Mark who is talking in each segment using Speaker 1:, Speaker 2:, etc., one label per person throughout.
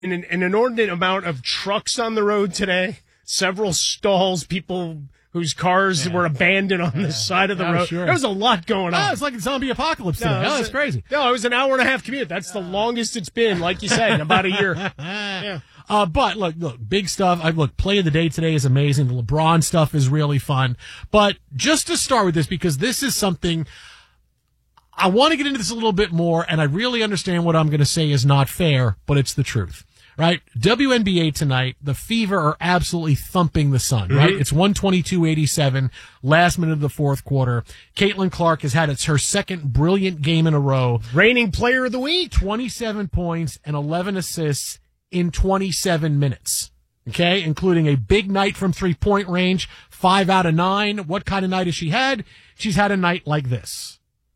Speaker 1: an inordinate amount of trucks on the road today, several stalls, people whose cars were abandoned on the side of the road.
Speaker 2: Sure.
Speaker 1: There was a lot going on.
Speaker 2: Oh, it's like a zombie apocalypse today. That's crazy.
Speaker 1: No, it was an hour-and-a-half commute. That's the longest it's been, like you said, in about a year.
Speaker 2: But look, big stuff. Play of the day today is amazing. The LeBron stuff is really fun. But just to start with this, because this is something I want to get into this a little bit more, and I really understand what I'm going to say is not fair, but it's the truth. Right? WNBA tonight, the Fever are absolutely thumping the Sun, right? It's 122-87, last minute of the fourth quarter. Caitlin Clark has had her second brilliant game in a row.
Speaker 1: Reigning player of the week.
Speaker 2: 27 points and 11 assists in 27 minutes. Okay? Including a big night from three-point range, 5 out of 9. What kind of night has she had? She's had a night like this.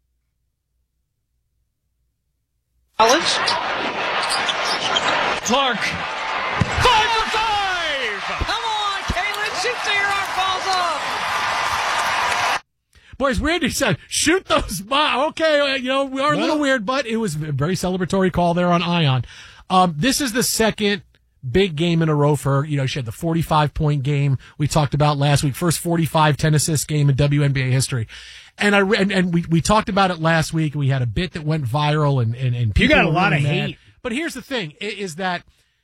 Speaker 3: Collins. Clark. 5 for 5! Come on, Caitlin, shoot till your arm falls off.
Speaker 2: Boys, weird. He said, shoot those. Okay, we are a little weird, but it was a very celebratory call there on Ion. This is the second big game in a row for her. She had the 45-point game we talked about last week, first 45 10-assist game in WNBA history. And we talked about it last week. We had a bit that went viral and people
Speaker 1: you got a lot
Speaker 2: really
Speaker 1: of
Speaker 2: mad.
Speaker 1: hate.
Speaker 2: But here's the thing, is that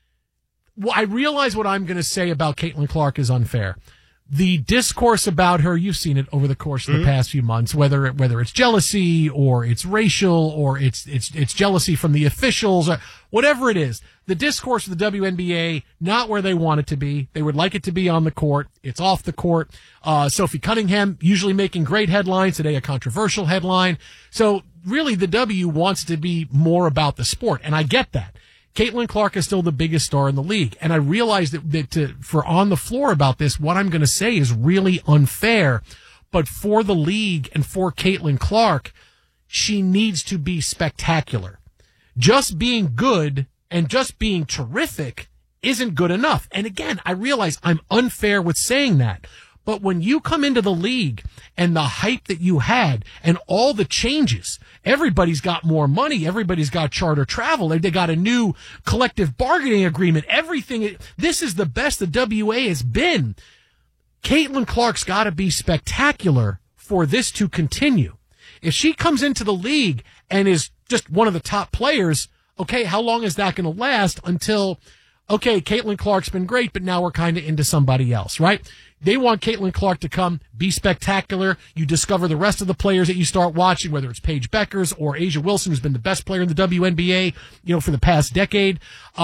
Speaker 2: I realize what I'm going to say about Caitlin Clark is unfair. The discourse about her, you've seen it over the course of the past few months, whether it's jealousy or it's racial or it's jealousy from the officials or whatever it is. The discourse of the WNBA, not where they want it to be. They would like it to be on the court. It's off the court. Sophie Cunningham usually making great headlines. Today a controversial headline. So really the W wants to be more about the sport, and I get that. Caitlin Clark is still the biggest star in the league, and I realize that for on the floor about this, what I'm going to say is really unfair, but for the league and for Caitlin Clark, she needs to be spectacular. Just being good and just being terrific isn't good enough. And again, I realize I'm unfair with saying that. But when you come into the league and the hype that you had and all the changes, everybody's got more money. Everybody's got charter travel. They got a new collective bargaining agreement. Everything. This is the best the WA has been. Caitlin Clark's got to be spectacular for this to continue. If she comes into the league and is just one of the top players, okay, how long is that going to last until, okay, Caitlin Clark's been great, but now we're kind of into somebody else, right? They want Caitlin Clark to come, be spectacular. You discover the rest of the players that you start watching, whether it's Paige Beckers or Asia Wilson, who's been the best player in the WNBA, for the past decade.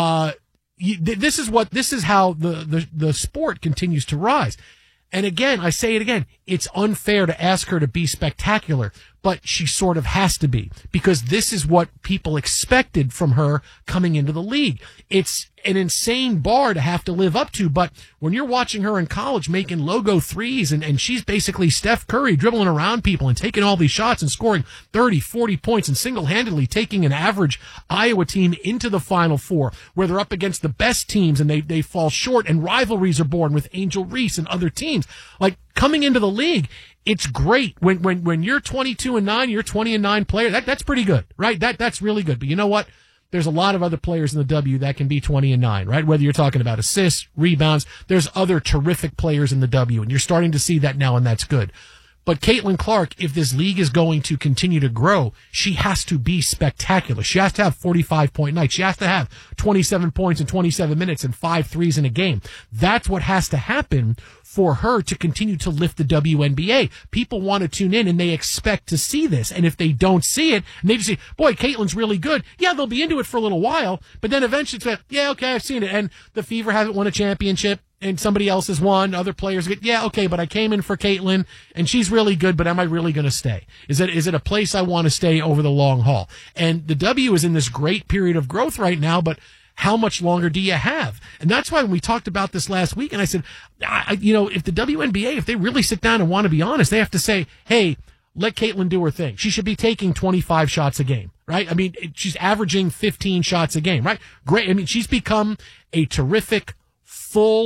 Speaker 2: This is how the sport continues to rise. And again, I say it again, it's unfair to ask her to be spectacular, but she sort of has to be, because this is what people expected from her coming into the league. It's an insane bar to have to live up to, but when you're watching her in college making logo threes and she's basically Steph Curry dribbling around people and taking all these shots and scoring 30, 40 points and single-handedly taking an average Iowa team into the Final Four, where they're up against the best teams and they fall short and rivalries are born with Angel Reese and other teams. Like, coming into the league, it's great when you're 22-9, you're 20-9 player. That's pretty good, right? That's really good. But you know what? There's a lot of other players in the W that can be 20-9, right? Whether you're talking about assists, rebounds, there's other terrific players in the W, and you're starting to see that now, and that's good. But Caitlin Clark, if this league is going to continue to grow, she has to be spectacular. She has to have 45-point nights. She has to have 27 points in 27 minutes and 5 threes in a game. That's what has to happen for her to continue to lift the WNBA. People want to tune in and they expect to see this. And if they don't see it, and they just say, boy, Caitlin's really good. Yeah, they'll be into it for a little while, but then eventually it's like, yeah, okay, I've seen it. And the Fever haven't won a championship and somebody else has won. Other players get, yeah, okay, but I came in for Caitlin and she's really good, but am I really going to stay? Is it a place I want to stay over the long haul? And the W is in this great period of growth right now, but how much longer do you have? And that's why when we talked about this last week, and I said, if the WNBA, if they really sit down and want to be honest, they have to say, hey, let Caitlin do her thing. She should be taking 25 shots a game, right? I mean, she's averaging 15 shots a game, right? Great. I mean, she's become a terrific, full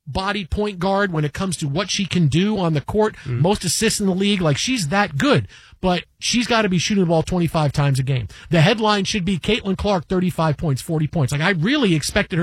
Speaker 2: body point guard when it comes to what she can do on the court. Most assists in the league. Like, she's that good. But she's got to be shooting the ball 25 times a game. The headline should be Caitlin Clark, 35 points, 40 points. Like, I really expected her